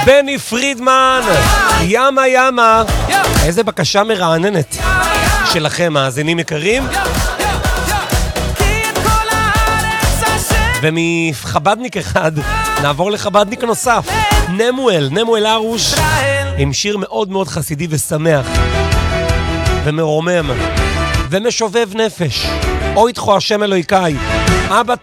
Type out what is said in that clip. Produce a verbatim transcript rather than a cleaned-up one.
בני פרידמן, ימה ימה. איזה בקשה מרעננת שלכם, מאזינים יקרים. ומחבדניק אחד נעבור לחבדניק נוסף, נמואל, נמואל ארוש, עם שיר מאוד מאוד חסידי ושמח ומרומם ומשובב נפש. אוי תחו השם אלוהיקאי, אבא